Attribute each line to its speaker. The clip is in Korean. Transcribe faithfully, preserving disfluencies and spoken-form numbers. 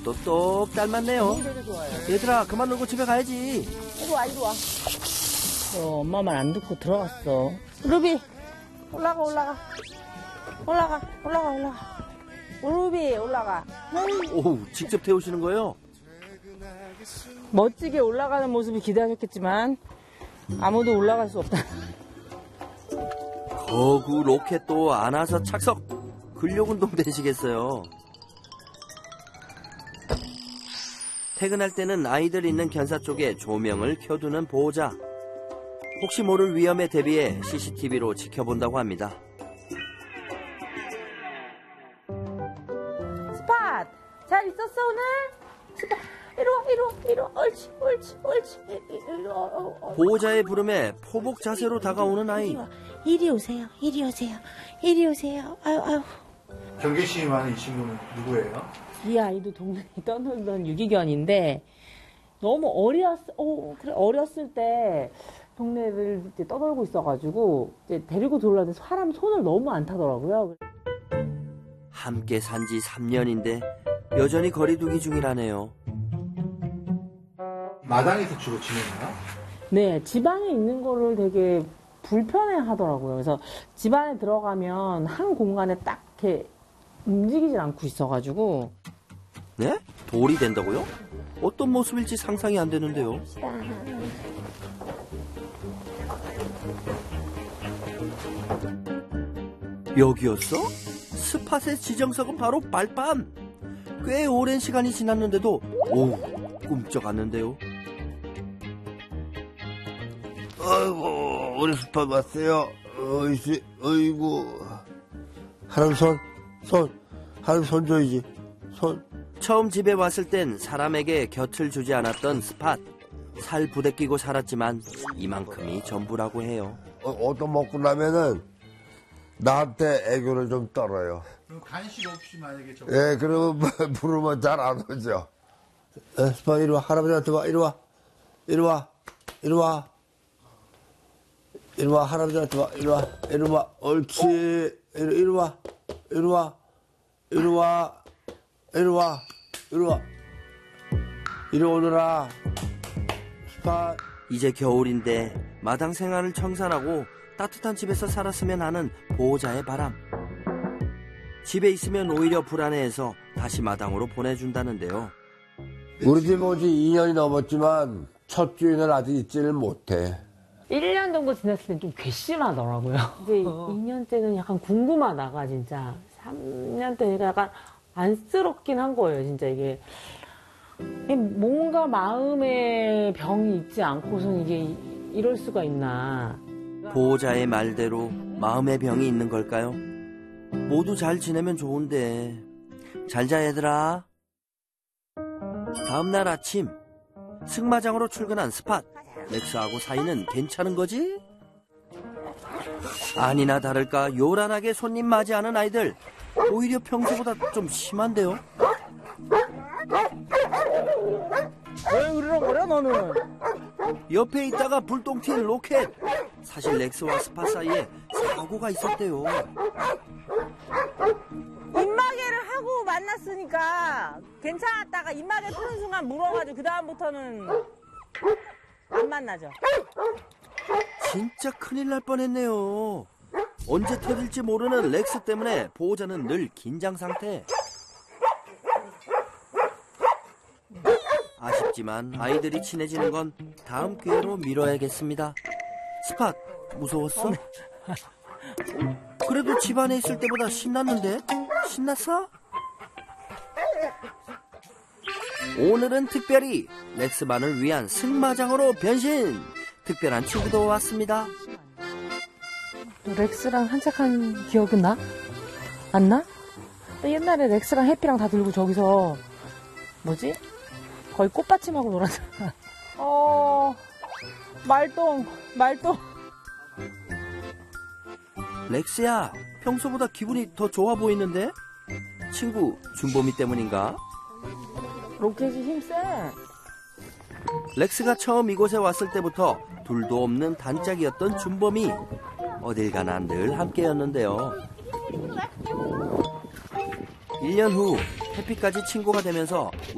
Speaker 1: 모습도 똑 닮았네요. 얘들아 그만 놀고 집에 가야지.
Speaker 2: 이리 와 이리 와. 어, 엄마 말 안 듣고 들어갔어. 루비 올라가 올라가 올라가 올라가 올라가. 루비 올라가.
Speaker 1: 오 직접 태우시는 거예요?
Speaker 2: 멋지게 올라가는 모습을 기대하셨겠지만 아무도 올라갈 수 없다.
Speaker 1: 거구 로켓도 안아서 착석. 근력운동 되시겠어요. 퇴근할 때는 아이들 있는 견사 쪽에 조명을 켜두는 보호자. 혹시 모를 위험에 대비해 씨씨티비로 지켜본다고 합니다.
Speaker 2: 스팟! 잘 있었어 오늘? 스팟! 이리 와 이리 와 이리 와 옳지 옳지 옳지 이리 와. 어, 어.
Speaker 1: 보호자의 부름에 포복 자세로 다가오는 아이.
Speaker 2: 이리 오세요 이리 오세요 이리 오세요. 아유 아유.
Speaker 3: 경계심하는 이 친구는 누구예요?
Speaker 2: 이 아이도 동네에 떠놀던 유기견인데 너무 어렸, 어, 그래, 어렸을 때 동네를 이제 떠돌고 있어가지고 이제 데리고 돌아다니는 사람 손을 너무 안 타더라고요.
Speaker 1: 함께 산 지 삼 년인데 여전히 거리두기 중이라네요.
Speaker 3: 마당에서 주로 지내나요?
Speaker 2: 네, 집안에 있는 거를 되게 불편해 하더라고요. 그래서 집안에 들어가면 한 공간에 딱 이렇게 움직이질 않고 있어가지고.
Speaker 1: 네? 돌이 된다고요? 어떤 모습일지 상상이 안 되는데요. 여기였어? 스팟의 지정석은 바로 빨판. 꽤 오랜 시간이 지났는데도 오 꿈쩍 않는데요.
Speaker 4: 아이고 우리 스팟 왔어요. 어이씨 어이구 하람 손 손 하람 손 줘야지 손.
Speaker 1: 처음 집에 왔을 땐 사람에게 곁을 주지 않았던 스팟. 살 부대끼고 살았지만 이만큼이 전부라고 해요.
Speaker 4: 어, 어떤 먹고 나면은 나한테 애교를 좀 떨어요.
Speaker 3: 그럼 간식 없이 만약에 저
Speaker 4: 예, 그러면 부르면 잘 안 오죠. 에, 스팟 이리 와. 할아버지한테 와. 이리 와. 이리 와. 이리 와. 이리 와. 할아버지한테 와. 이리 와. 이리 와. 옳지. 이리, 이리 와. 이리 와. 이리 와. 이리 와. 이리 와. 이리 오너라. 스팟.
Speaker 1: 이제 겨울인데 마당 생활을 청산하고 따뜻한 집에서 살았으면 하는 보호자의 바람. 집에 있으면 오히려 불안해해서 다시 마당으로 보내준다는데요.
Speaker 4: 우리 집 온 지 이 년이 넘었지만 첫 주인을 아직 잊지를 못해.
Speaker 2: 일 년 정도 지났을 땐 좀 괘씸하더라고요. 이제 이 년째는 약간 궁금하다가 진짜 삼 년 때 약간 안쓰럽긴 한 거예요. 진짜 이게 뭔가 마음에 병이 있지 않고선 이게 이럴 수가 있나.
Speaker 1: 보호자의 말대로 마음의 병이 있는 걸까요? 모두 잘 지내면 좋은데. 잘자 얘들아. 다음날 아침 승마장으로 출근한 스팟. 렉스하고 사이는 괜찮은 거지? 아니나 다를까 요란하게 손님 맞이하는 아이들. 오히려 평소보다 좀 심한데요?
Speaker 2: 왜 그러는 거야 너는?
Speaker 1: 옆에 있다가 불똥 튄 로켓. 사실 렉스와 스팟 사이에 사고가 있었대요.
Speaker 2: 입마개를 하고 만났으니까 괜찮았다가 입마개 푸는 순간 물어가지고 그 다음부터는 안 만나죠.
Speaker 1: 진짜 큰일 날 뻔했네요. 언제 터질지 모르는 렉스 때문에 보호자는 늘 긴장 상태. 아쉽지만 아이들이 친해지는 건 다음 기회로 미뤄야겠습니다. 스팟, 무서웠어? 그래도 집안에 있을 때보다 신났는데? 신났어? 오늘은 특별히 렉스만을 위한 승마장으로 변신! 특별한 친구도 왔습니다.
Speaker 2: 렉스랑 산책한 기억은 나? 안 나? 옛날에 렉스랑 해피랑 다 들고 저기서 뭐지? 거의 꽃받침하고 놀았잖아. 어... 말똥, 말똥.
Speaker 1: 렉스야, 평소보다 기분이 더 좋아 보이는데? 친구 준범이 때문인가?
Speaker 2: 로켓이 힘세.
Speaker 1: 렉스가 처음 이곳에 왔을 때부터 둘도 없는 단짝이었던 준범이 어딜 가나 늘 함께였는데요. 일 년 후 해피까지 친구가 되면서